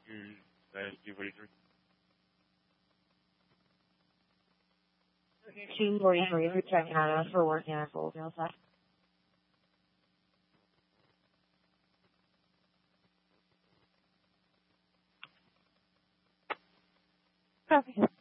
243. 243 for checking out for working on full meal side. Okay.